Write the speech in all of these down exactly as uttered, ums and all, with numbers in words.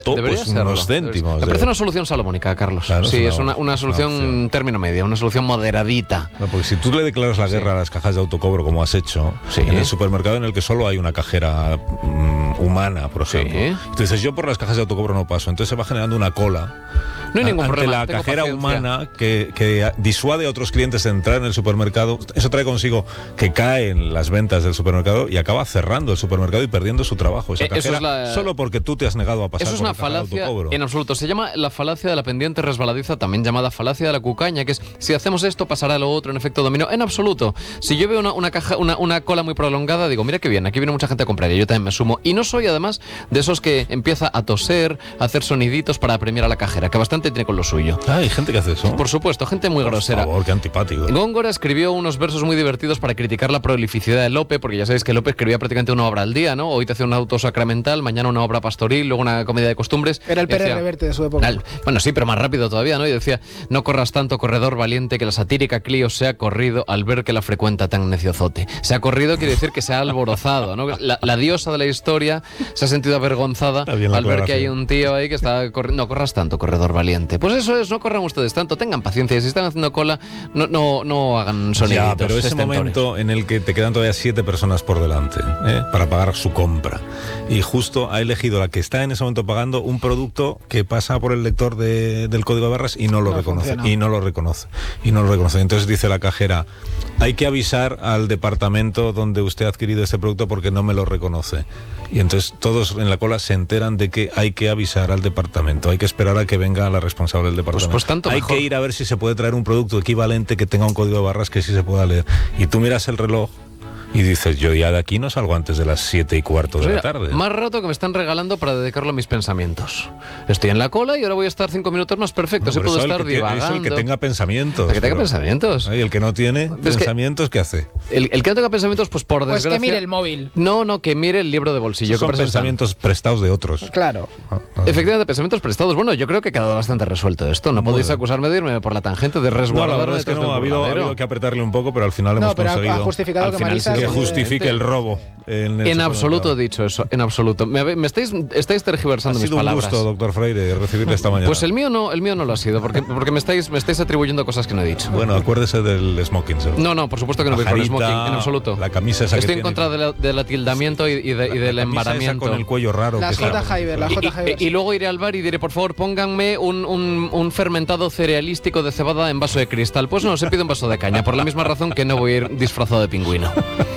Debería pues serlo. unos céntimos. Me parece una solución salomónica, Carlos. Claro, sí, es es una, una, una solución una término medio, una solución moderadita. No, porque si tú le declaras la guerra sí. a las cajas de autocobro, como has hecho, sí. en el supermercado en el que solo hay una cajera um, humana, por ejemplo, sí. tú dices, yo por las cajas de autocobro no paso, entonces se va generando una cola. No hay ningún ante problema. la Tengo cajera paciencia. humana que, que disuade a otros clientes de entrar en el supermercado. Eso trae consigo que caen las ventas del supermercado y acaba cerrando el supermercado y perdiendo su trabajo. Esa Eh, cajera, eso es la... solo porque tú te has negado a pasar Eso es por una la caja de falacia autocobro. en absoluto. Se llama la falacia de la pendiente resbaladiza, también llamada falacia de la cucaña, que es si hacemos esto pasará lo otro en efecto dominó. En absoluto. Si yo veo una, una caja, una, una cola muy prolongada, digo, mira qué bien, aquí viene mucha gente a comprar y yo también me sumo. Y no soy además de esos que empieza a toser, a hacer soniditos para premiar a la cajera, que bastante tiene con lo suyo. Ah, hay gente que hace eso. Por supuesto, gente muy Por grosera. Por favor, qué antipático. Góngora escribió unos versos muy divertidos para criticar la prolificidad de Lope, porque ya sabéis que Lope escribía prácticamente una obra al día, ¿no? Hoy te hace un auto sacramental, mañana una obra pastoril, luego una comedia de costumbres. Era el Pérez decía, Reverte de su época. Al, bueno, sí, pero más rápido todavía, ¿no? Y decía, no corras tanto, corredor valiente, que la satírica Clío se ha corrido al ver que la frecuenta tan neciozote. Se ha corrido quiere decir que se ha alborozado, ¿no? La, la diosa de la historia se ha sentido avergonzada al ver que hay un tío ahí que está corriendo. No corras tanto, corredor valiente. Pues eso es, no corran ustedes tanto, tengan paciencia. Si están haciendo cola, no, no, no hagan soniditos. Ya, pero ese estentores. momento en el que te quedan todavía siete personas por delante ¿eh? para pagar su compra y justo ha elegido la que está en ese momento pagando un producto que pasa por el lector de, del código de barras y no lo no reconoce funciona. y no lo reconoce y no lo reconoce. Entonces dice la cajera, hay que avisar al departamento donde usted ha adquirido este producto porque no me lo reconoce. Y entonces todos en la cola se enteran de que hay que avisar al departamento, hay que esperar a que venga la responsable del departamento. Pues, pues tanto hay mejor. que ir a ver si se puede traer un producto equivalente que tenga un código de barras que sí se pueda leer. Y tú miras el reloj y dices, yo ya de aquí no salgo antes de las siete y cuarto de Mira, la tarde. Más rato que me están regalando para dedicarlo a mis pensamientos. Estoy en la cola y ahora voy a estar cinco minutos más perfecto. No, Así puedo estar el que, divagando. Es el que tenga pensamientos. El que tenga pero, pensamientos. Y el que no tiene es pensamientos, que, ¿qué hace? El, el que no tenga pensamientos, pues por pues desgracia... que mire el móvil. No, no, que mire el libro de bolsillo. Son pensamientos están. prestados de otros. Claro. Ah, ah. Efectivamente, pensamientos prestados. Bueno, yo creo que ha quedado bastante resuelto esto. No Muy podéis bien. acusarme de irme por la tangente de resguardar. No, la verdad es que no, ha habido, ha habido que apretarle un poco, pero al final no, hemos pero conseguido ha justificado al que, final Marisa sí que que justifique el robo. En, en absoluto he dicho eso, en absoluto. Me, me estáis, estáis tergiversando ha mis sido palabras. un gusto, doctor Freire, recibirle esta mañana. Pues el mío no, el mío no lo ha sido, porque, porque me estáis, me estáis atribuyendo cosas que no he dicho. Bueno, acuérdese del smoking. ¿sabes? No, no, por supuesto que no voy por el smoking, en absoluto. La camisa esa Estoy que en contra tiene. de la, del atildamiento y, y, de, y del la embaramiento. Esa con el cuello raro. Las que J. Hyber, las J. Hyber. Y, y, y luego iré al bar y diré, por favor, pónganme un, un, un fermentado cerealístico de cebada en vaso de cristal. Pues no, se pide un vaso de caña, por la misma razón que no voy a ir disfrazado de pingüino.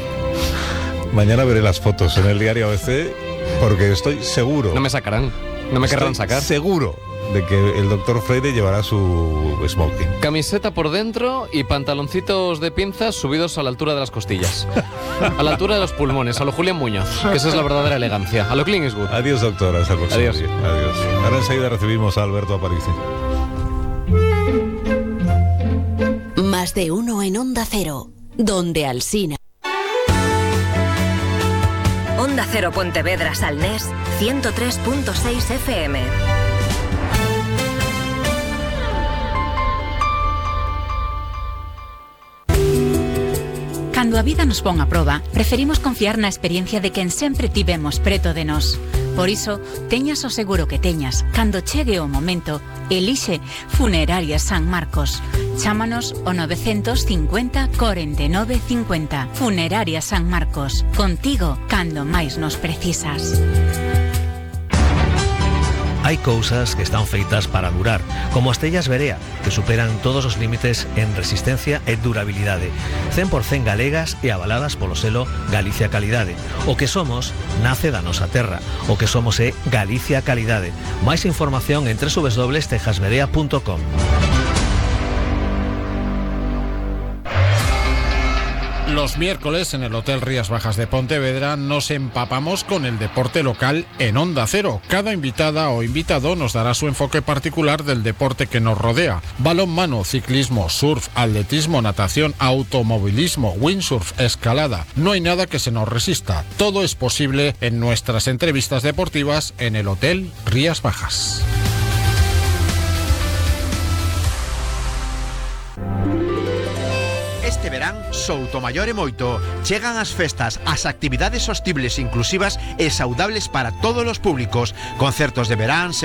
Mañana veré las fotos en el diario A B C porque estoy seguro. No me sacarán, no me querrán sacar. Seguro de que el doctor Freire llevará su smoking. Camiseta por dentro y pantaloncitos de pinzas subidos a la altura de las costillas. A la altura de los pulmones, a lo Julián Muñoz, que esa es la verdadera elegancia. A lo Clint Eastwood. Adiós, doctor. Hasta el próximo Adiós. día. Adiós. Ahora enseguida recibimos a Alberto Aparici. Más de uno en Onda Cero, donde Alsina. Onda Cero Pontevedra Salnés, ciento tres punto seis F M. Cando a vida nos pon a proba, preferimos confiar na experiencia de quen sempre tivemos preto de nós. Por iso, teñas o seguro que teñas, cando chegue o momento, elixe Funerarias San Marcos. Chámanos o novecientos cincuenta, cuarenta y nueve cincuenta. Funerarias San Marcos. Contigo, cando máis nos precisas. Hai cousas que están feitas para durar, como as tellas Berea, que superan todos os límites en resistencia e durabilidade, cen por cento galegas e avaladas polo selo Galicia Calidade. O que somos nace da nosa terra, o que somos é Galicia Calidade. Máis información en doble u doble u doble u punto tejas berea punto com. Los miércoles en el Hotel Rías Bajas de Pontevedra nos empapamos con el deporte local en Onda Cero. Cada invitada o invitado nos dará su enfoque particular del deporte que nos rodea. Balonmano, ciclismo, surf, atletismo, natación, automovilismo, windsurf, escalada. No hay nada que se nos resista. Todo es posible en nuestras entrevistas deportivas en el Hotel Rías Bajas. Este verán, Soutomaior e moito. Chegan as festas, as actividades sostibles, inclusivas e saudables para todos os públicos. Concertos de verán,